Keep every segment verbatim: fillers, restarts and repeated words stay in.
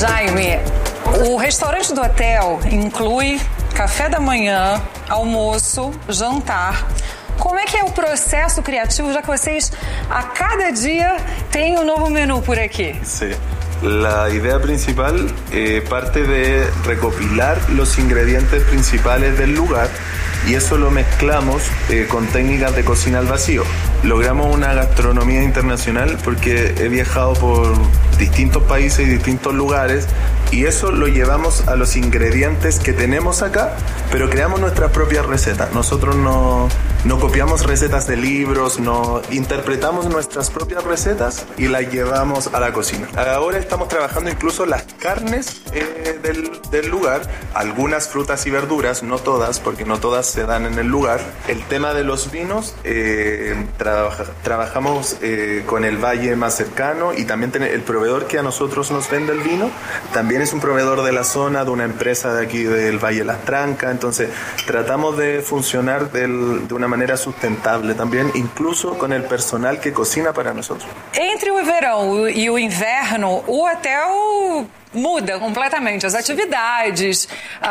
Jaime, o restaurante do hotel inclui café da manhã, almoço, jantar. Como é que é o processo criativo, já que vocês a cada dia têm um novo menu por aqui? Sim. La idea principal eh, parte de recopilar los ingredientes principales del lugar y eso lo mezclamos eh, con técnicas de cocina al vacío. Logramos una gastronomía internacional porque he viajado por distintos países y distintos lugares y eso lo llevamos a los ingredientes que tenemos acá, pero creamos nuestras propias recetas. Nosotros no, no copiamos recetas de libros, no interpretamos nuestras propias recetas y las llevamos a la cocina. Ahora estamos trabajando incluso las carnes eh, del, del lugar, algunas frutas y verduras, no todas, porque no todas se dan en el lugar. El tema de los vinos, eh, trabaja, trabajamos eh, con el valle más cercano y también el proveedor que a nosotros nos vende el vino, también es un proveedor de la zona, de una empresa de aquí del Valle Las Trancas, entonces tratamos de funcionar del, de una manera sustentable también, incluso con el personal que cocina para nosotros. Entre o verão e o inverno, o hotel muda completamente as atividades,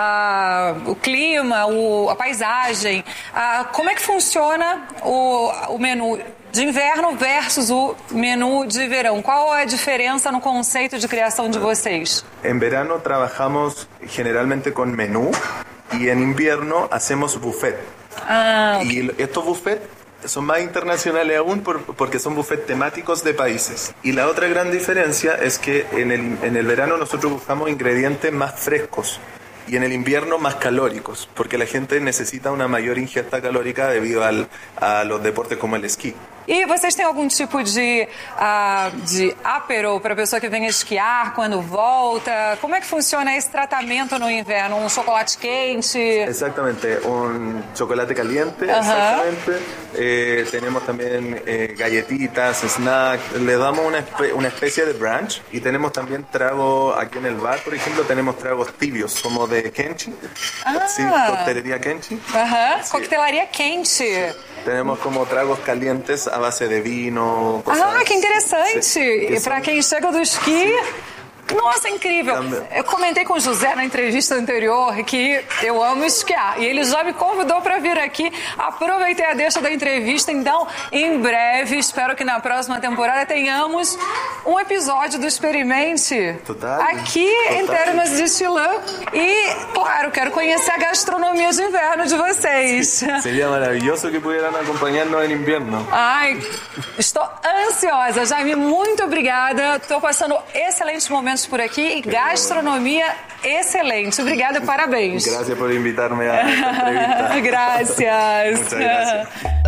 uh, o clima, o, a paisagem. Uh, como é que funciona o, o menu de inverno versus o menu de verão? Qual a diferença no conceito de criação de vocês? En verano trabajamos generalmente con menú y en invierno hacemos buffet. Ah, okay. Y estos buffets son más internacionales aún por, porque son buffets temáticos de países. Y la otra gran diferencia es que en el, en el verano nosotros buscamos ingredientes más frescos y en el invierno más calóricos, porque la gente necesita una mayor ingesta calórica debido al, a los deportes como el esquí. E vocês têm algum tipo de, uh, de apero para a pessoa que vem esquiar quando volta? Como é que funciona esse tratamento no inverno? Um chocolate quente? Exactamente, un chocolate caliente, uh-huh. Exactamente. Eh, tenemos también eh, galletitas, snacks, le damos una, espe- una especie de brunch y tenemos también trago aquí en el bar, por ejemplo, tenemos tragos tibios como de kenchi, ah. sí, coctelería kenchi. Uh-huh. Sí. Coquetelaria quente. Tenemos como tragos calientes a base de vino. Ah, que interessante. Sí, e para quem chega do esqui... Nossa, incrível. Também. Eu comentei com o José na entrevista anterior que eu amo esquiar. E ele já me convidou para vir aqui. Aproveitei a deixa da entrevista. Então, em breve, espero que na próxima temporada tenhamos um episódio do Experimente Total. aqui Total. em Termas de Chilã. E, claro, quero conhecer a gastronomia de inverno de vocês. Sí. Sería maravilloso que pudieran acompañarnos en invierno. Ai, estou ansiosa. Jaime, muito obrigada. Estou passando excelentes momentos por aqui e gastronomia excelente. Obrigada, parabéns. Gracias por invitarme a esta entrevista. Gracias. Muchas gracias.